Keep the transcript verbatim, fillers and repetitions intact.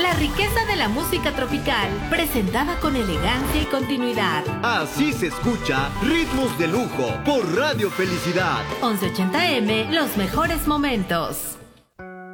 La riqueza de la música tropical, presentada con elegancia y continuidad. Así se escucha Ritmos de Lujo por Radio Felicidad. once ochenta eme, los mejores momentos.